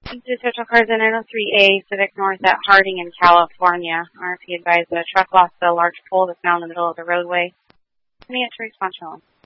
This is Central Cars in 903A, Civic North at Harding in California. RFP advised that a truck lost a large pole that's now in the middle of the roadway. Any answer response, Sean?